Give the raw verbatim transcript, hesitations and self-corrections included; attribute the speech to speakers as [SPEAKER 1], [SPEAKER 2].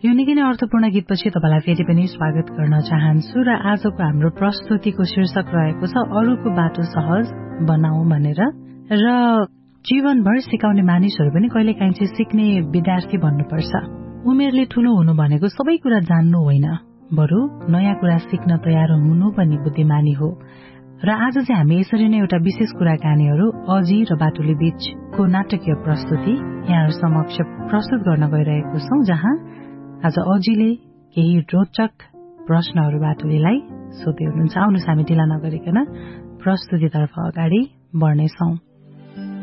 [SPEAKER 1] यो निकै नै अर्थपूर्ण गीतपछि तपाईलाई फेरि पनि स्वागत गर्न चाहन्छु र आजको हाम्रो प्रस्तुतिको शीर्षक रहेको छ अरूको बाटो सहज बनाऊ भनेर। र जीवनभर सिकाउने मानिसहरू पनि कहिलेकाहीँ चाहिँ सिक्ने विद्यार्थी भन्नुपर्छ। उमेरले ठूलो हुनु भनेको सबै कुरा जान्नु होइन, बरु नयाँ कुरा सिक्न तयार हुनु पनि बुद्धिमानी हो। र आज चाहिँ हामी यसरी नै एउटा विशेष कुराकानीहरू अजी र बाटुली बीचको नाटकीय प्रस्तुति यहाँहरू समक्ष प्रस्तुत गर्न गइरहेको छौं, जहाँ आज अजीले केही रोचक प्रश्नहरू बाटुलीलाई सोध्दै हुनुहुन्छ। आउनुहोस् हामी ढिला नगरिकन प्रस्तुतितर्फ अगाडि बढ्नेछौं।